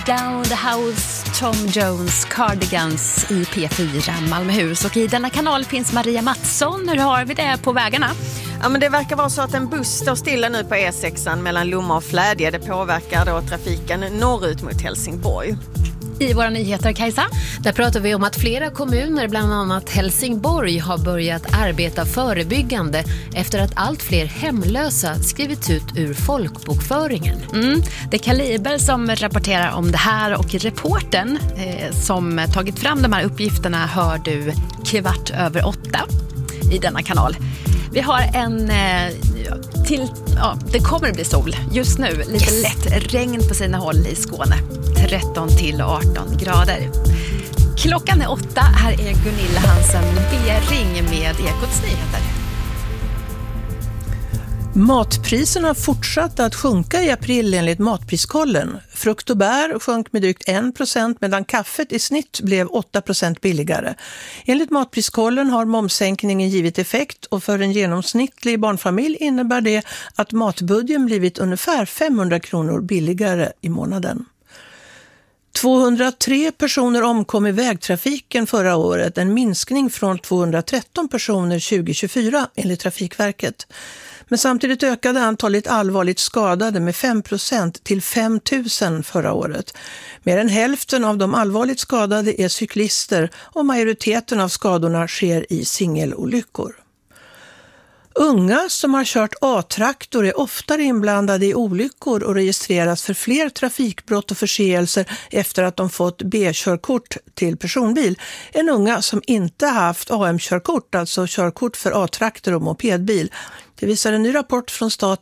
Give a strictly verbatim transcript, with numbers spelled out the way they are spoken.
Down the House, Tom Jones, Cardigans i P fyra Malmöhus. Och i denna kanal finns Maria Mattsson. Hur har vi det på vägarna? Ja, men det verkar vara så att en buss står stilla nu på E sex mellan Lomma och Flädje. Det påverkar då trafiken norrut mot Helsingborg. I våra nyheter, Kajsa? Där pratar vi om att flera kommuner, bland annat Helsingborg, har börjat arbeta förebyggande efter att allt fler hemlösa skrivits ut ur folkbokföringen. Mm. Det är Kaliber som rapporterar om det här, och reporten eh, som tagit fram de här uppgifterna hör du kvart över åtta i denna kanal. Vi har en eh, till, ja, det kommer att bli sol just nu, lite yes. lätt regn på sina håll i Skåne, tretton till arton grader. Klockan är åtta, här är Gunilla Hansen Bering med Ekots nyheter. Matpriserna fortsatte att sjunka i april enligt Matpriskollen. Frukt och bär sjönk med drygt en procent medan kaffet i snitt blev åtta procent billigare. Enligt Matpriskollen har momssänkningen givit effekt, och för en genomsnittlig barnfamilj innebär det att matbudgeten blivit ungefär femhundra kronor billigare i månaden. tvåhundratre personer omkom i vägtrafiken förra året, en minskning från tvåhundratretton personer tjugohundratjugofyra enligt Trafikverket. Men samtidigt ökade antalet allvarligt skadade med fem procent till fem tusen förra året. Mer än hälften av de allvarligt skadade är cyklister, och majoriteten av skadorna sker i singelolyckor. Unga som har kört A-traktor är oftare inblandade i olyckor och registreras för fler trafikbrott och förseelser efter att de fått B-körkort till personbil än unga som inte haft A M-körkort, alltså körkort för A-traktor och mopedbil. Det visar en ny rapport från staten